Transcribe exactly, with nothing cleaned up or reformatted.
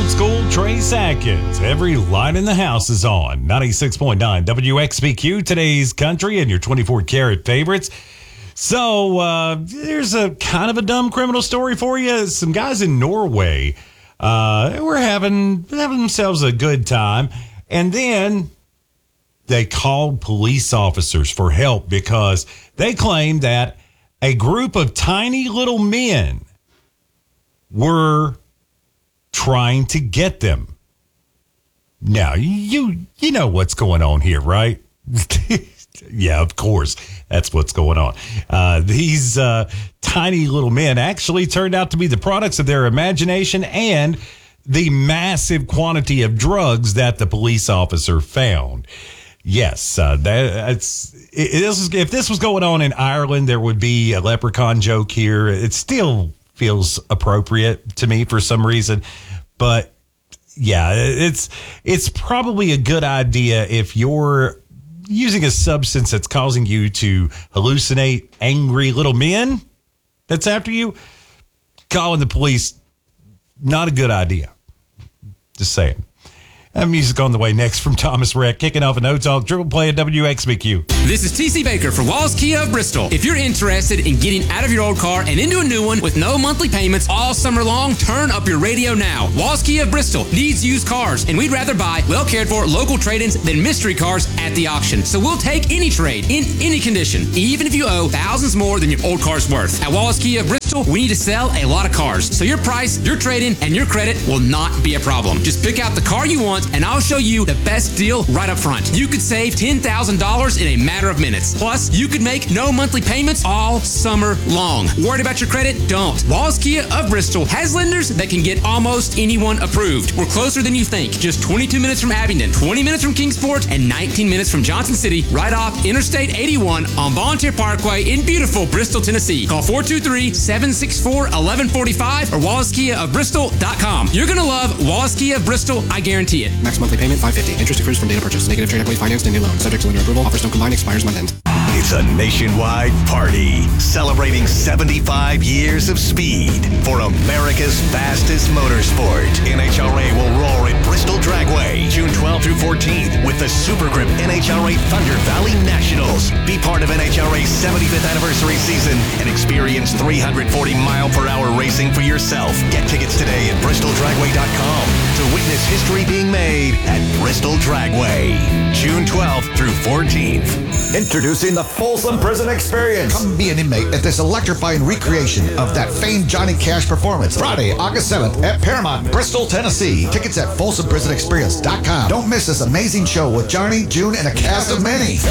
old school Trace Atkins. Every light in the house is on. ninety-six point nine W X B Q, today's country and your twenty-four karat favorites. So uh, there's a kind of a dumb criminal story for you. Some guys in Norway uh, were having, having themselves a good time. And then they called police officers for help because they claimed that a group of tiny little men were trying to get them. Now, you you know what's going on here, right? Yeah, of course. That's what's going on. Uh, these uh, tiny little men actually turned out to be the products of their imagination and the massive quantity of drugs that the police officer found. Yes, uh, that's it, it is, if this was going on in Ireland, there would be a leprechaun joke here. It still feels appropriate to me for some reason, but yeah, it's it's probably a good idea if you're using a substance that's causing you to hallucinate angry little men that's after you. Calling the police, not a good idea. Just saying. That music on the way next from Thomas Rhett, kicking off a No Talk Triple Play at W X B Q. This is T C Baker for Walls Kia of Bristol. If you're interested in getting out of your old car and into a new one with no monthly payments all summer long, turn up your radio now. Walls Kia of Bristol needs used cars, and we'd rather buy well cared for local trade-ins than mystery cars at the auction. So we'll take any trade in any condition, even if you owe thousands more than your old car's worth. At Walls Kia of Bristol, we need to sell a lot of cars, so your price, your trade-in, and your credit will not be a problem. Just pick out the car you want, and I'll show you the best deal right up front. You could save ten thousand dollars in a matter of minutes. Plus, you could make no monthly payments all summer long. Worried about your credit? Don't. Walls Kia of Bristol has lenders that can get almost anyone approved. We're closer than you think. Just twenty-two minutes from Abingdon, twenty minutes from Kingsport, and nineteen minutes from Johnson City, right off Interstate eighty-one on Volunteer Parkway in beautiful Bristol, Tennessee. Call four two three, seven six four, one one four five or wallace kia of bristol dot com. You're going to love Wallace Kia of Bristol, I guarantee it. Max monthly payment five hundred fifty dollars. Interest accrues from data purchase. Negative trade equity financed and new loan. Subject to lender approval. Offers don't combine. Expires month end. It's a nationwide party celebrating seventy-five years of speed for America's fastest motorsport. N H R A will roar at Bristol Dragway June twelfth through fourteenth with the Super Grip N H R A Thunder Valley Nationals. Be part of N H R A's seventy-fifth anniversary season and experience three hundred forty mile per hour racing for yourself. Get tickets today at bristol dragway dot com to witness history being made at Bristol Dragway June twelfth through fourteenth. Introducing the Folsom Prison Experience. Come be an inmate at this electrifying recreation of that famed Johnny Cash performance. Friday, August seventh at Paramount, Bristol, Tennessee. Tickets at folsom prison experience dot com. Don't miss this amazing show with Johnny, June, and a cast of many.